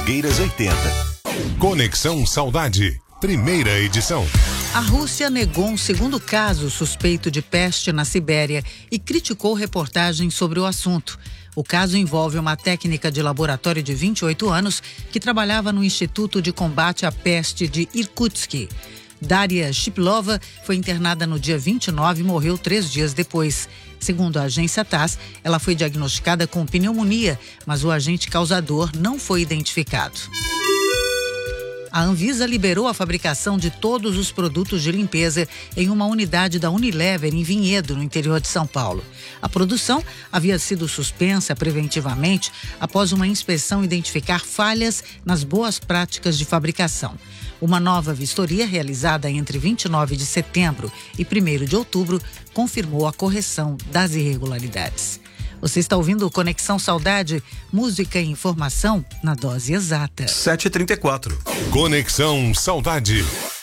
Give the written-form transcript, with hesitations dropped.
Nogueiras 80. Conexão Saudade, primeira edição. A Rússia negou um segundo caso suspeito de peste na Sibéria e criticou reportagens sobre o assunto. O caso envolve uma técnica de laboratório de 28 anos que trabalhava no Instituto de Combate à Peste de Irkutsk. Daria Shiplova foi internada no dia 29 e morreu 3 dias depois. Segundo a agência TASS, ela foi diagnosticada com pneumonia, mas o agente causador não foi identificado. A Anvisa liberou a fabricação de todos os produtos de limpeza em uma unidade da Unilever em Vinhedo, no interior de São Paulo. A produção havia sido suspensa preventivamente após uma inspeção identificar falhas nas boas práticas de fabricação. Uma nova vistoria realizada entre 29 de setembro e 1º de outubro confirmou a correção das irregularidades. Você está ouvindo o Conexão Saudade, música e informação na dose exata. 7h34. Conexão Saudade.